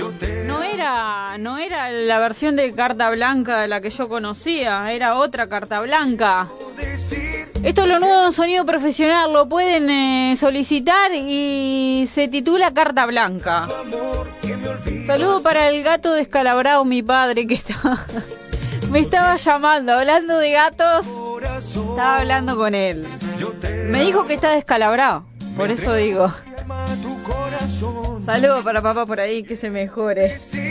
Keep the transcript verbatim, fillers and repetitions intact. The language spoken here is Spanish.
No era, no era la versión de Carta Blanca de la que yo conocía, era otra Carta Blanca. Esto es lo nuevo en Sonido Profesional, lo pueden eh, solicitar y se titula Carta Blanca. Saludo para el gato descalabrado, mi padre, que está, me estaba llamando, hablando de gatos, estaba hablando con él. Me dijo que está descalabrado, por eso digo. Saludo para papá por ahí, que se mejore.